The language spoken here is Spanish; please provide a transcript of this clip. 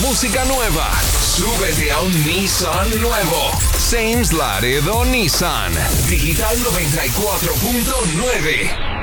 música nueva. Súbete a un Nissan nuevo. Sames Laredo Nissan. Digital 94.9.